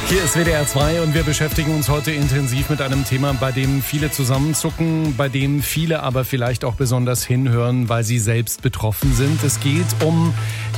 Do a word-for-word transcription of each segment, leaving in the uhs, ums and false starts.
Hier ist W D R zwei und wir beschäftigen uns heute intensiv mit einem Thema, bei dem viele zusammenzucken, bei dem viele aber vielleicht auch besonders hinhören, weil sie selbst betroffen sind. Es geht um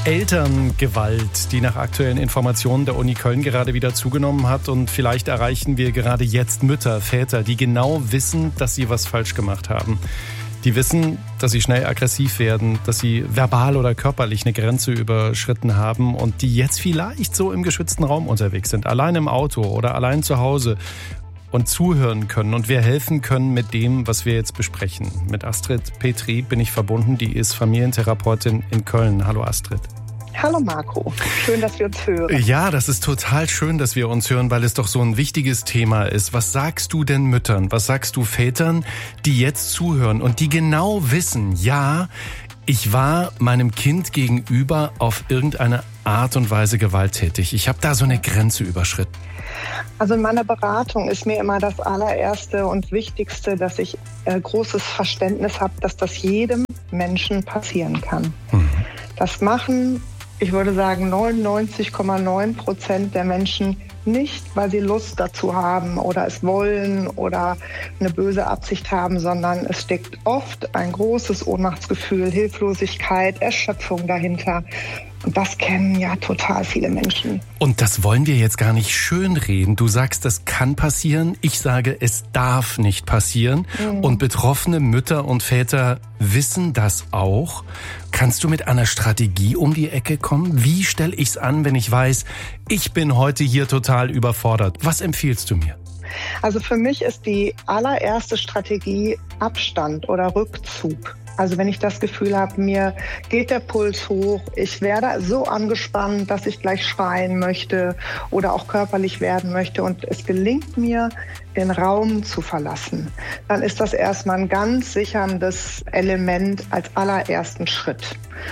Elterngewalt, die nach aktuellen Informationen der Uni Köln gerade wieder zugenommen hat. Und vielleicht erreichen wir gerade jetzt Mütter, Väter, die genau wissen, dass sie was falsch gemacht haben. Die wissen, dass sie schnell aggressiv werden, dass sie verbal oder körperlich eine Grenze überschritten haben und die jetzt vielleicht so im geschützten Raum unterwegs sind, allein im Auto oder allein zu Hause und zuhören können und wir helfen können mit dem, was wir jetzt besprechen. Mit Astrid Petri bin ich verbunden, die ist Familientherapeutin in Köln. Hallo Astrid. Hallo Marco, schön, dass wir uns hören. Ja, das ist total schön, dass wir uns hören, weil es doch so ein wichtiges Thema ist. Was sagst du denn Müttern, was sagst du Vätern, die jetzt zuhören und die genau wissen, ja, ich war meinem Kind gegenüber auf irgendeine Art und Weise gewalttätig. Ich habe da so eine Grenze überschritten. Also in meiner Beratung ist mir immer das allererste und wichtigste, dass ich äh, großes Verständnis habe, dass das jedem Menschen passieren kann. Mhm. Das machen, ich würde sagen, neunundneunzig Komma neun Prozent der Menschen nicht, weil sie Lust dazu haben oder es wollen oder eine böse Absicht haben, sondern es steckt oft ein großes Ohnmachtsgefühl, Hilflosigkeit, Erschöpfung dahinter. Und das kennen ja total viele Menschen. Und das wollen wir jetzt gar nicht schönreden. Du sagst, das kann passieren. Ich sage, es darf nicht passieren. Mhm. Und betroffene Mütter und Väter wissen das auch. Kannst du mit einer Strategie um die Ecke kommen? Wie stelle ich's an, wenn ich weiß, ich bin heute hier total überfordert? Was empfiehlst du mir? Also für mich ist die allererste Strategie Abstand oder Rückzug. Also wenn ich das Gefühl habe, mir geht der Puls hoch, ich werde so angespannt, dass ich gleich schreien möchte oder auch körperlich werden möchte und es gelingt mir, den Raum zu verlassen, dann ist das erstmal ein ganz sicherndes Element als allerersten Schritt.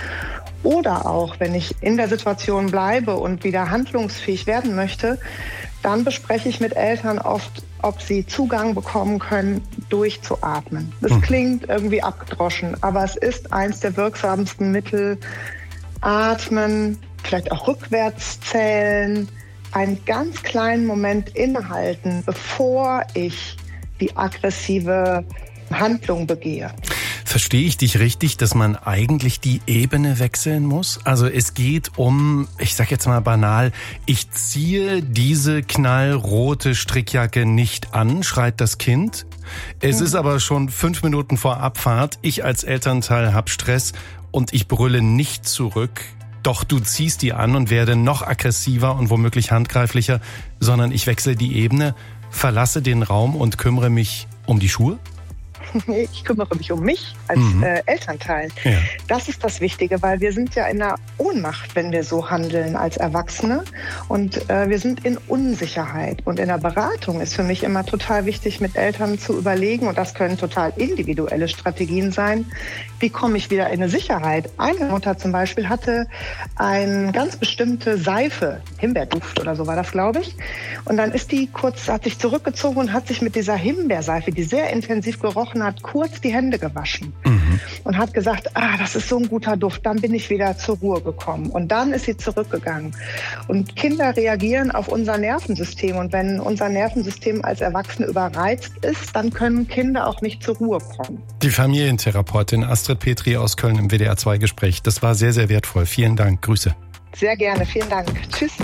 Oder auch, wenn ich in der Situation bleibe und wieder handlungsfähig werden möchte, dann bespreche ich mit Eltern oft, ob sie Zugang bekommen können, durchzuatmen. Das hm. klingt irgendwie abgedroschen, aber es ist eins der wirksamsten Mittel. Atmen, vielleicht auch rückwärts zählen, einen ganz kleinen Moment innehalten, bevor ich die aggressive Handlung begehe. Verstehe ich dich richtig, dass man eigentlich die Ebene wechseln muss? Also es geht um, ich sag jetzt mal banal, ich ziehe diese knallrote Strickjacke nicht an, schreit das Kind. Es mhm. ist aber schon fünf Minuten vor Abfahrt. Ich als Elternteil hab Stress und ich brülle nicht zurück. Doch du ziehst die an und werde noch aggressiver und womöglich handgreiflicher, sondern ich wechsle die Ebene, verlasse den Raum und kümmere mich um die Schuhe? Ich kümmere mich um mich als mhm. äh, Elternteil. Ja. Das ist das Wichtige, weil wir sind ja in der Ohnmacht, wenn wir so handeln als Erwachsene. Und äh, wir sind in Unsicherheit. Und in der Beratung ist für mich immer total wichtig, mit Eltern zu überlegen, und das können total individuelle Strategien sein, wie komme ich wieder in eine Sicherheit. Eine Mutter zum Beispiel hatte eine ganz bestimmte Seife, Himbeerduft oder so war das, glaube ich. Und dann ist die kurz, hat sich zurückgezogen und hat sich mit dieser Himbeerseife, die sehr intensiv gerochen hat, kurz die Hände gewaschen mhm. und hat gesagt, ah, das ist so ein guter Duft, dann bin ich wieder zur Ruhe gekommen. Und dann ist sie zurückgegangen. Und Kinder reagieren auf unser Nervensystem. Und wenn unser Nervensystem als Erwachsene überreizt ist, dann können Kinder auch nicht zur Ruhe kommen. Die Familientherapeutin Astrid Petri aus Köln im W D R zwei Gespräch. Das war sehr, sehr wertvoll. Vielen Dank. Grüße. Sehr gerne. Vielen Dank. Tschüss.